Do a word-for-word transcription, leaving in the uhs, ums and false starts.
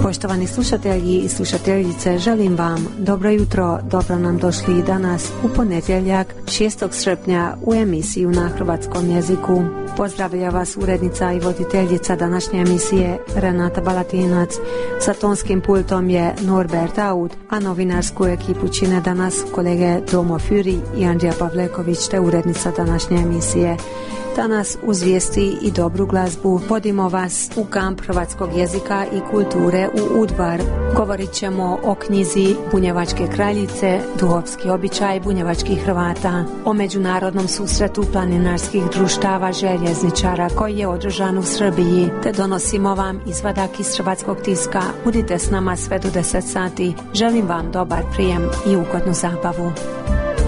Poštovani slušatelji i slušateljice, želim vam dobro jutro, dobro nam došli danas u ponedjeljak šestog srpnja u emisiju na hrvatskom jeziku. Pozdravlja vas urednica i voditeljica današnje emisije Renata Balatinac. Sa tonskim pultom je Norbert Aud, a novinarsku ekipu čine danas kolege Domo Füri i Andrija Pavleković te urednica današnje emisije. Danas uz vijesti i dobru glazbu vodimo vas u kamp hrvatskog jezika i kulture u Udvar. Govorit ćemo o knjizi Bunjevačke kraljice, duhovski običaj bunjevačkih Hrvata, o međunarodnom susretu planinarskih društava željezničara koji je održan u Srbiji, te donosimo vam izvadak iz hrvatskog tiska. Budite s nama sve do deset sati. Želim vam dobar prijem i ugodnu zabavu.